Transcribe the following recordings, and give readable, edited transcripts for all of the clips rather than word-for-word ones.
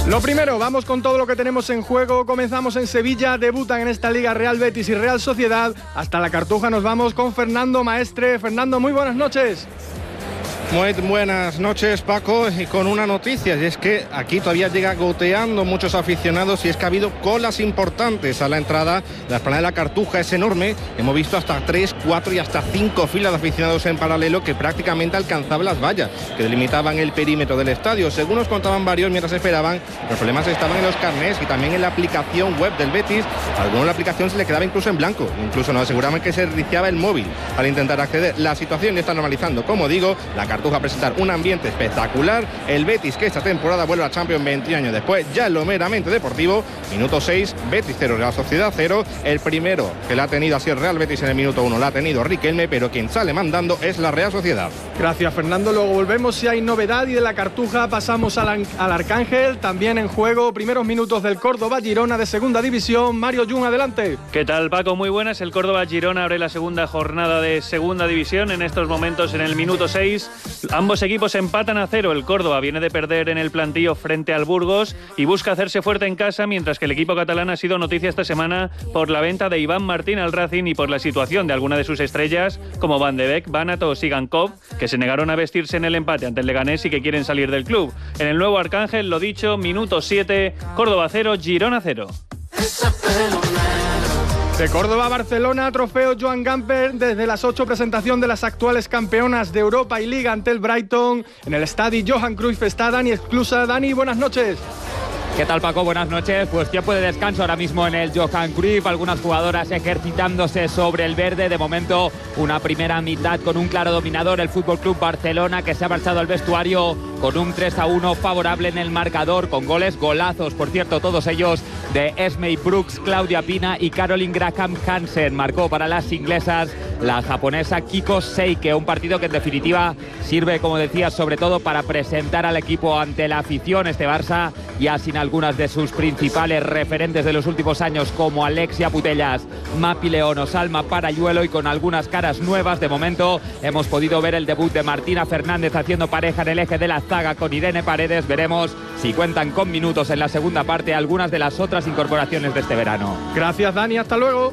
Lo primero, vamos con todo lo que tenemos en juego. Comenzamos en Sevilla, debutan en esta liga Real Betis y Real Sociedad. Hasta la Cartuja nos vamos con Fernando Maestre. Fernando, muy buenas noches. Muy buenas noches, Paco, y con una noticia, y es que aquí todavía llega goteando muchos aficionados y es que ha habido colas importantes a la entrada. La explanada de la Cartuja es enorme, hemos visto hasta 3, 4 y hasta 5 filas de aficionados en paralelo que prácticamente alcanzaban las vallas que delimitaban el perímetro del estadio. Según nos contaban varios mientras esperaban, los problemas estaban en los carnés y también en la aplicación web del Betis. A algunos la aplicación se le quedaba incluso en blanco, incluso nos aseguraban que se reiniciaba el móvil al intentar acceder. La situación ya está normalizando, como digo, la Cartuja a presentar un ambiente espectacular. El Betis, que esta temporada vuelve a Champions 20 años después, ya en lo meramente deportivo. Minuto 6, Betis 0, Real Sociedad 0. El primero que la ha tenido así el Real Betis en el minuto 1 la ha tenido Riquelme, pero quien sale mandando es la Real Sociedad. Gracias, Fernando. Luego volvemos si hay novedad, y de la Cartuja pasamos al Arcángel. También en juego, primeros minutos del Córdoba-Girona de segunda división. Mario Jun, adelante. ¿Qué tal, Paco? Muy buenas. El Córdoba-Girona abre la segunda jornada de segunda división en estos momentos en el minuto 6. Ambos equipos empatan a 0. El Córdoba viene de perder en el plantío frente al Burgos y busca hacerse fuerte en casa, mientras que el equipo catalán ha sido noticia esta semana por la venta de Iván Martín al Racing y por la situación de alguna de sus estrellas como Van de Beek, Banat o Sigankov, que se negaron a vestirse en el empate ante el Leganés y que quieren salir del club. En el nuevo Arcángel, lo dicho, minuto 7, Córdoba 0, Girona 0. De Córdoba a Barcelona, trofeo Joan Gamper desde las 8, presentación de las actuales campeonas de Europa y Liga ante el Brighton. En el estadio Johan Cruyff está Dani Esclusa. Dani, buenas noches. ¿Qué tal, Paco? Buenas noches. Pues tiempo de descanso ahora mismo en el Johan Cruyff. Algunas jugadoras ejercitándose sobre el verde. De momento, una primera mitad con un claro dominador, el FC Barcelona, que se ha marchado al vestuario con un 3-1 favorable en el marcador, con golazos, por cierto, todos ellos de Esmey Brooks, Claudia Pina y Caroline Graham Hansen. Marcó para las inglesas la japonesa Kiko Seike, un partido que en definitiva sirve, como decía, sobre todo para presentar al equipo ante la afición. Este Barça ya sin algunas de sus principales referentes de los últimos años, como Alexia Putellas, Mapi León o Salma Parayuelo, y con algunas caras nuevas. De momento hemos podido ver el debut de Martina Fernández haciendo pareja en el eje de la zaga con Irene Paredes. Veremos si cuentan con minutos en la segunda parte algunas de las otras incorporaciones de este verano. Gracias, Dani, hasta luego.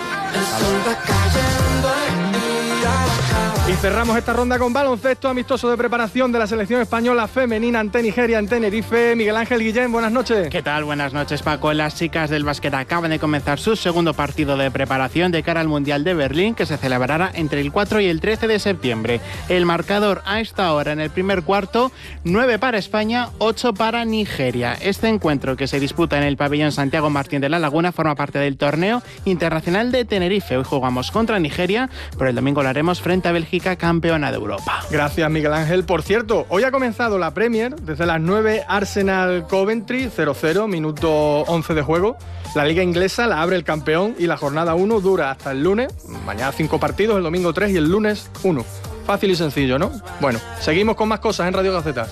Y cerramos esta ronda con baloncesto amistoso de preparación de la selección española femenina ante Nigeria en Tenerife. Miguel Ángel Guillén, buenas noches. ¿Qué tal? Buenas noches, Paco. Las chicas del básquet acaban de comenzar su segundo partido de preparación de cara al Mundial de Berlín, que se celebrará entre el 4 y el 13 de septiembre. El marcador a esta hora en el primer cuarto, 9 para España, 8 para Nigeria. Este encuentro, que se disputa en el pabellón Santiago Martín de la Laguna, forma parte del torneo internacional de Tenerife. Hoy jugamos contra Nigeria, pero el domingo lo haremos frente a Bélgica, campeona de Europa. Gracias, Miguel Ángel. Por cierto, hoy ha comenzado la Premier. Desde las 9, Arsenal Coventry 0-0, minuto 11 de juego. La liga inglesa la abre el campeón y la jornada 1 dura hasta el lunes. Mañana 5 partidos, el domingo 3 y el lunes 1. Fácil y sencillo, ¿no? Bueno, seguimos con más cosas en Radio Gaceta.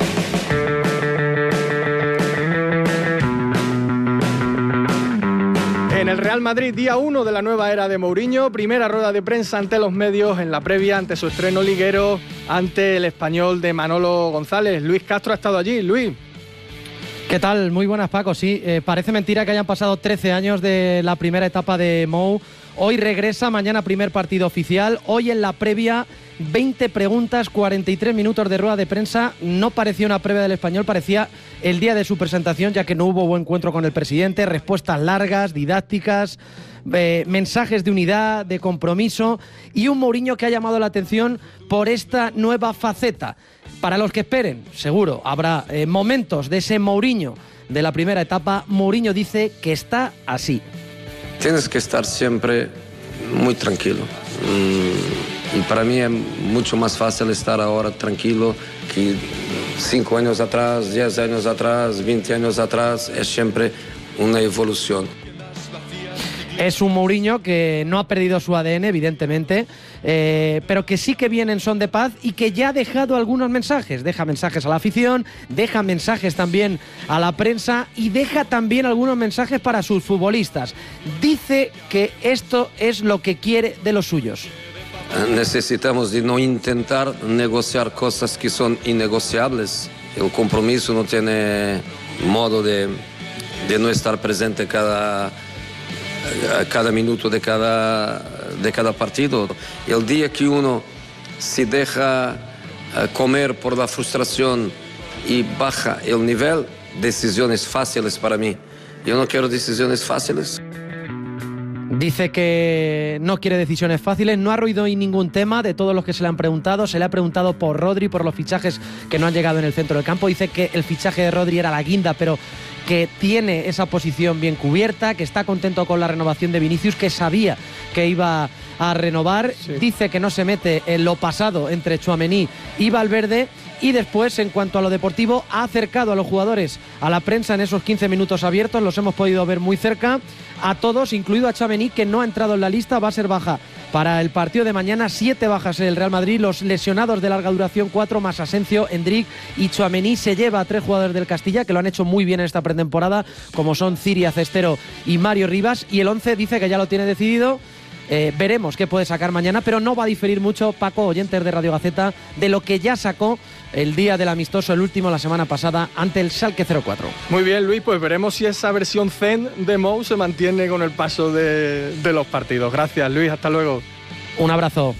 En el Real Madrid, día 1 de la nueva era de Mourinho, primera rueda de prensa ante los medios en la previa ante su estreno liguero ante el Español de Manolo González. Luis Castro ha estado allí. Luis. ¿Qué tal? Muy buenas, Paco. Sí, parece mentira que hayan pasado 13 años de la primera etapa de Mou. Hoy regresa, mañana primer partido oficial. Hoy en la previa, 20 preguntas, 43 minutos de rueda de prensa. No parecía una previa del Español, parecía el día de su presentación, ya que no hubo buen encuentro con el presidente. Respuestas largas, didácticas, mensajes de unidad, de compromiso, y un Mourinho que ha llamado la atención por esta nueva faceta. Para los que esperen, seguro, habrá momentos de ese Mourinho de la primera etapa. Mourinho dice que está así. Tienes que estar siempre muy tranquilo. Y para mí es mucho más fácil estar ahora tranquilo que 5 años atrás, 10 años atrás, 20 años atrás. Es siempre una evolución. Es un Mourinho que no ha perdido su ADN, evidentemente, pero que sí que viene en son de paz y que ya ha dejado algunos mensajes. Deja mensajes a la afición, deja mensajes también a la prensa y deja también algunos mensajes para sus futbolistas. Dice que esto es lo que quiere de los suyos. Necesitamos de no intentar negociar cosas que son innegociables el compromiso no tiene modo de no estar presente cada minuto de cada partido. El día que uno se deja comer por la frustración y baja el nivel, decisiones fáciles para mí. Yo no quiero decisiones fáciles. Dice que no quiere decisiones fáciles, no ha ruido hoy ningún tema de todos los que se le han preguntado. Se le ha preguntado por Rodri, por los fichajes que no han llegado en el centro del campo. Dice que el fichaje de Rodri era la guinda, pero que tiene esa posición bien cubierta, que está contento con la renovación de Vinicius, que sabía que iba a renovar. Sí. Dice que no se mete en lo pasado entre Tchouaméni y Valverde. Y después, en cuanto a lo deportivo, ha acercado a los jugadores a la prensa en esos 15 minutos abiertos. Los hemos podido ver muy cerca. A todos, incluido a Tchouaméni, que no ha entrado en la lista, va a ser baja para el partido de mañana. 7 bajas en el Real Madrid. Los lesionados de larga duración, 4 más Asensio, Endrick y Tchouaméni. Se lleva a 3 jugadores del Castilla que lo han hecho muy bien en esta pretemporada, como son Ciria, Cestero y Mario Rivas. Y el 11 dice que ya lo tiene decidido. Veremos qué puede sacar mañana, pero no va a diferir mucho, Paco, oyentes de Radio Gaceta, de lo que ya sacó el día del amistoso, el último, la semana pasada, ante el Schalke 04. Muy bien, Luis, pues veremos si esa versión zen de Mou se mantiene con el paso de los partidos. Gracias, Luis, hasta luego. Un abrazo.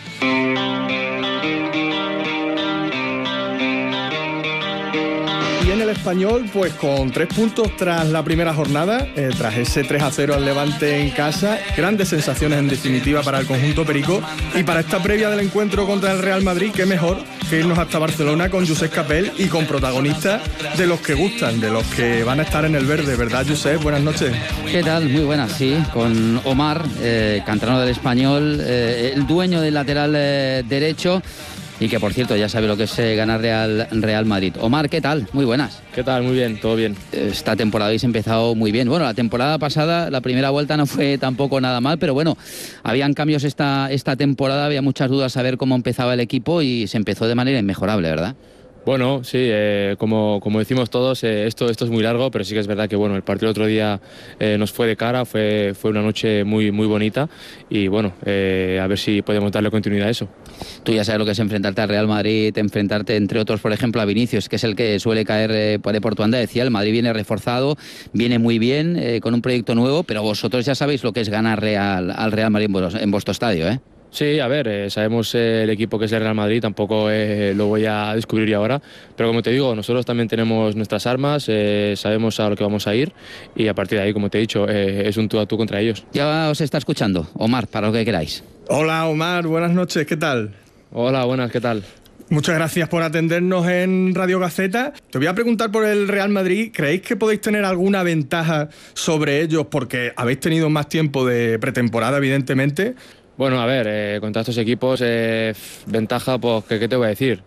Y en el Español, pues con 3 puntos tras la primera jornada, tras ese 3-0 al Levante en casa, grandes sensaciones en definitiva para el conjunto perico. Y para esta previa del encuentro contra el Real Madrid, qué mejor que irnos hasta Barcelona con Josep Capel y con protagonistas de los que gustan, de los que van a estar en el verde, ¿verdad, Josep? Buenas noches. ¿Qué tal? Muy buenas, sí, con Omar, canterano del Español, el dueño del lateral derecho. Y que, por cierto, ya sabe lo que es ganar Real Madrid. Omar, ¿qué tal? Muy buenas. ¿Qué tal? Muy bien, todo bien. Esta temporada habéis empezado muy bien. Bueno, la temporada pasada, la primera vuelta no fue tampoco nada mal, pero bueno, habían cambios esta temporada, había muchas dudas a ver cómo empezaba el equipo y se empezó de manera inmejorable, ¿verdad? Bueno, sí, como decimos todos, esto es muy largo, pero sí que es verdad que bueno, el partido el otro día nos fue de cara, fue una noche muy bonita y bueno, a ver si podemos darle continuidad a eso. Tú ya sabes lo que es enfrentarte al Real Madrid, enfrentarte entre otros, por ejemplo, a Vinicius, que es el que suele caer por tu anda. Decía, el Madrid viene reforzado, viene muy bien, con un proyecto nuevo, pero vosotros ya sabéis lo que es ganar al Real Madrid en vuestro estadio, ¿eh? Sí, a ver, sabemos el equipo que es el Real Madrid, tampoco lo voy a descubrir yo ahora, pero como te digo, nosotros también tenemos nuestras armas, sabemos a lo que vamos a ir y a partir de ahí, como te he dicho, es un tú a tú contra ellos. Ya os está escuchando, Omar, para lo que queráis. Hola Omar, buenas noches, ¿qué tal? Hola, buenas, ¿qué tal? Muchas gracias por atendernos en Radio Gaceta. Te voy a preguntar por el Real Madrid. ¿Creéis que podéis tener alguna ventaja sobre ellos porque habéis tenido más tiempo de pretemporada, evidentemente? Bueno, a ver, contra estos equipos, ventaja, pues, ¿qué te voy a decir?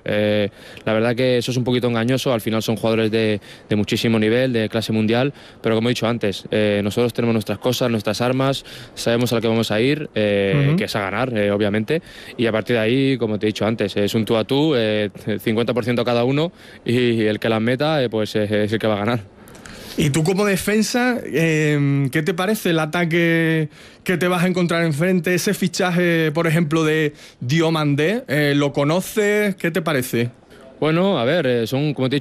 La verdad que eso es un poquito engañoso, al final son jugadores de muchísimo nivel, de clase mundial, pero como he dicho antes, nosotros tenemos nuestras cosas, nuestras armas, sabemos a lo que vamos a ir, que es a ganar, obviamente, y a partir de ahí, como te he dicho antes, es un tú a tú, 50% cada uno, y el que las meta, pues es el que va a ganar. Y tú como defensa, ¿qué te parece el ataque que te vas a encontrar enfrente? Ese fichaje, por ejemplo, de Diomandé, ¿lo conoces? ¿Qué te parece? Bueno, a ver, son, como te he